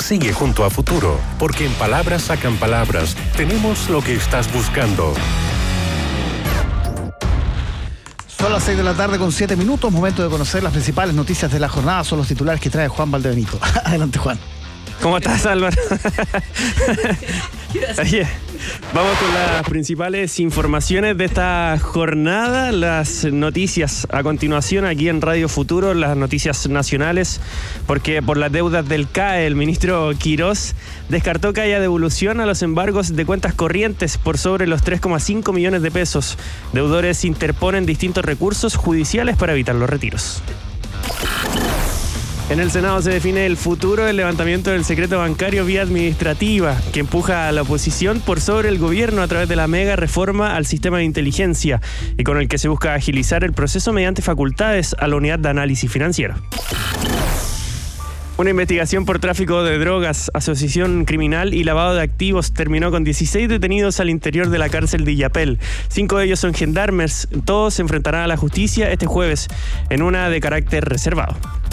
Sigue junto a Futuro, porque en palabras sacan palabras. Tenemos lo que estás buscando. Son las 6 de la tarde con 7 minutos, momento de conocer las principales noticias de la jornada. Son los titulares que trae Juan Valdebenito. Adelante, Juan. ¿Cómo estás, Álvaro? Vamos con las principales informaciones de esta jornada, las noticias a continuación aquí en Radio Futuro, las noticias nacionales, porque por las deudas del CAE, el ministro Quirós descartó que haya devolución a los embargos de cuentas corrientes por sobre los 3,5 millones de pesos. Deudores interponen distintos recursos judiciales para evitar los retiros. En el Senado se define el futuro del levantamiento del secreto bancario vía administrativa, que empuja a la oposición por sobre el gobierno a través de la mega reforma al sistema de inteligencia y con el que se busca agilizar el proceso mediante facultades a la unidad de análisis financiero. Una investigación por tráfico de drogas, asociación criminal y lavado de activos terminó con 16 detenidos al interior de la cárcel de Illapel. 5 de ellos son gendarmes. Todos se enfrentarán a la justicia este jueves en una de carácter reservado.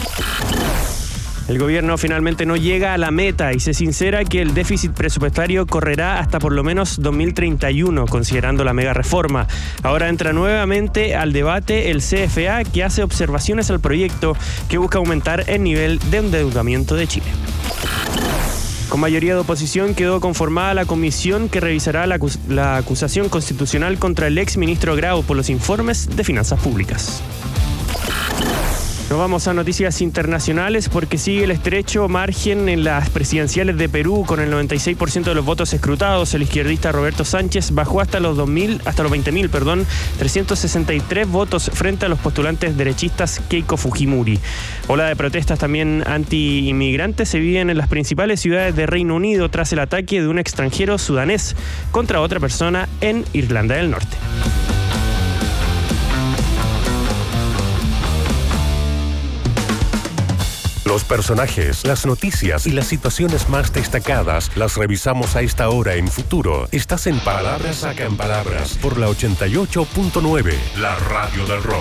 El gobierno finalmente no llega a la meta y se sincera que el déficit presupuestario correrá hasta por lo menos 2031, considerando la mega reforma. Ahora entra nuevamente al debate el CFA, que hace observaciones al proyecto que busca aumentar el nivel de endeudamiento de Chile. Con mayoría de oposición quedó conformada la comisión que revisará la acusación constitucional contra el ex ministro Grau por los informes de finanzas públicas. Nos vamos a noticias internacionales porque sigue el estrecho margen en las presidenciales de Perú con el 96% de los votos escrutados. El izquierdista Roberto Sánchez bajó hasta los 20.000, 363 votos frente a los postulantes derechistas Keiko Fujimori. Ola de protestas también anti-inmigrantes se viven en las principales ciudades de Reino Unido tras el ataque de un extranjero sudanés contra otra persona en Irlanda del Norte. Los personajes, las noticias y las situaciones más destacadas las revisamos a esta hora en Futuro. Estás en Palabras Sacan Palabras por la 88.9, la radio del rock.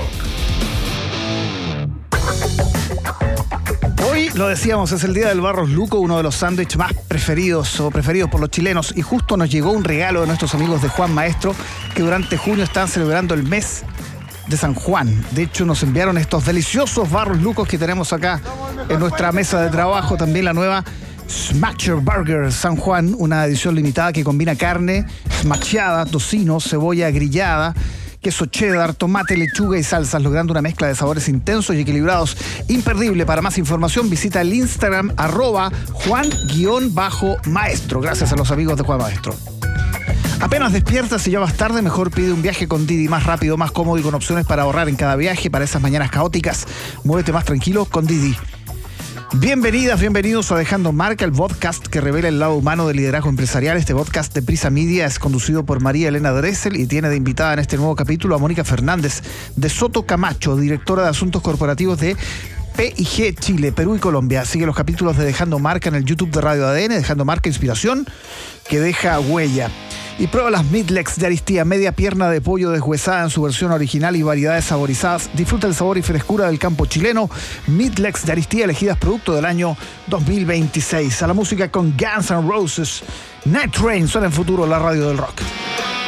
Hoy, lo decíamos, es el día del Barros Luco, uno de los sándwiches más preferidos por los chilenos. Y justo nos llegó un regalo de nuestros amigos de Juan Maestro, que durante junio están celebrando el mes de San Juan. De hecho, nos enviaron estos deliciosos Barros Lucos que tenemos acá en nuestra mesa de trabajo. También la nueva Smasher Burger San Juan, una edición limitada que combina carne smasheada, tocino, cebolla grillada, queso cheddar, tomate, lechuga y salsas, logrando una mezcla de sabores intensos y equilibrados. Imperdible. Para más información, visita el Instagram @Juan_Maestro. Gracias a los amigos de Juan Maestro. Apenas despiertas y ya vas tarde, mejor pide un viaje con Didi, más rápido, más cómodo y con opciones para ahorrar en cada viaje. Para esas mañanas caóticas, muévete más tranquilo con Didi. Bienvenidas, bienvenidos a Dejando Marca, el podcast que revela el lado humano del liderazgo empresarial. Este podcast de Prisa Media es conducido por María Elena Dressel y tiene de invitada en este nuevo capítulo a Mónica Fernández de Soto Camacho, directora de Asuntos Corporativos de PIG Chile, Perú y Colombia. Sigue los capítulos de Dejando Marca en el YouTube de Radio ADN, Dejando Marca, inspiración que deja huella. Y prueba las Midlex de Aristía, media pierna de pollo deshuesada en su versión original y variedades saborizadas. Disfruta el sabor y frescura del campo chileno. Midlex de Aristía, elegidas producto del año 2026. A la música con Guns N' Roses. Night Train suena en Futuro, la radio del rock.